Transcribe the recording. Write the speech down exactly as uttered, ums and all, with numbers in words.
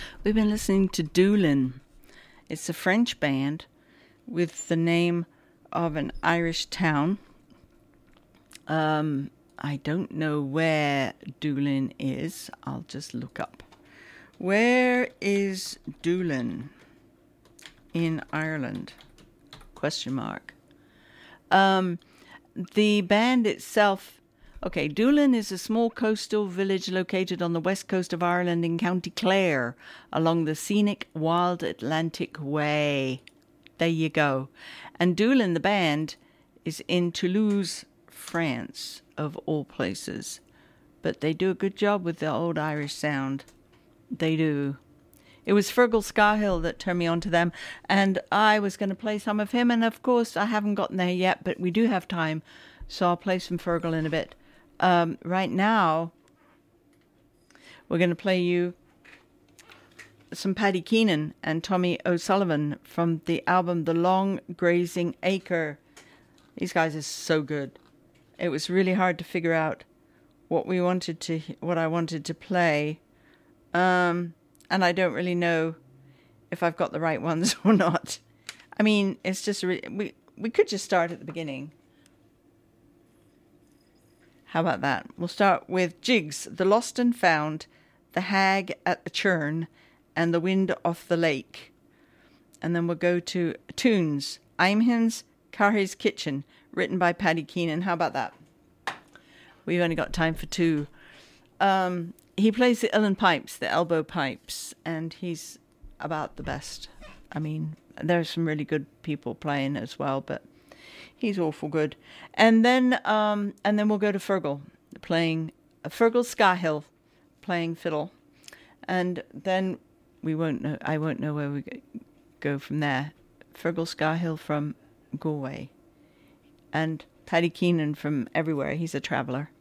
We've been listening to Doolin. It's a French band with the name of an Irish town. Um, I don't know where Doolin is. I'll just look up. Where is Doolin in Ireland? Question mark. Um, the band itself. Okay, Doolin is a small coastal village located on the west coast of Ireland in County Clare, along the scenic Wild Atlantic Way. There you go. And Doolin, the band, is in Toulouse, France, of all places. But they do a good job with the old Irish sound. They do. It was Fergal Scahill that turned me on to them, and I was going to play some of him, and of course I haven't gotten there yet, but we do have time, so I'll play some Fergal in a bit. Um, right now, we're going to play you some Paddy Keenan and Tommy O'Sullivan from the album The Long Grazing Acre. These guys are so good. It was really hard to figure out what we wanted to, what I wanted to play, um, and I don't really know if I've got the right ones or not. I mean, it's just really, we we could just start at the beginning. How about that? We'll start with Jigs, The Lost and Found, The Hag at the Churn, and The Wind Off the Lake. And then we'll go to Tunes, Imhin's Carrie's Kitchen, written by Paddy Keenan. How about that? We've only got time for two. Um, he plays the uilleann pipes, the elbow pipes, and he's about the best. I mean, there's some really good people playing as well, but he's awful good. And then um, and then we'll go to Fergal, playing uh, Fergal Scahill, playing fiddle. And then we won't know, I won't know where we go from there. Fergal Scahill from Galway. And Paddy Keenan from everywhere. He's a traveller.